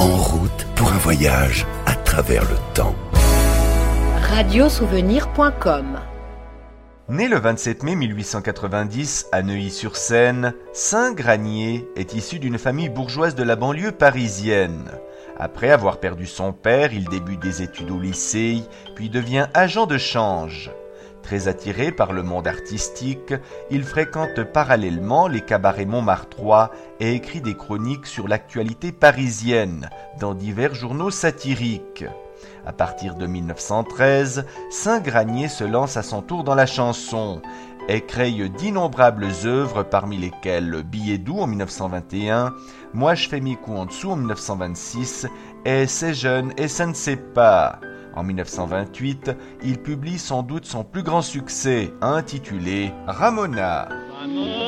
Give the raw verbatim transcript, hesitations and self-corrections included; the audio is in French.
en route pour un voyage à travers le temps. radiosouvenir point com. Né le vingt-sept mai mille huit cent quatre-vingt-dix à Neuilly-sur-Seine, Saint-Granier est issu d'une famille bourgeoise de la banlieue parisienne. Après avoir perdu son père, il débute des études au lycée, puis devient agent de change. Très attiré par le monde artistique, il fréquente parallèlement les cabarets montmartrois et écrit des chroniques sur l'actualité parisienne dans divers journaux satiriques. À partir de mille neuf cent treize, Saint-Granier se lance à son tour dans la chanson et crée d'innombrables œuvres parmi lesquelles Billet doux en mille neuf cent vingt et un, Moi je fais mes coups en dessous en mille neuf cent vingt-six et C'est jeune et ça ne sait pas. En mille neuf cent vingt-huit, il publie sans doute son plus grand succès, intitulé Ramona.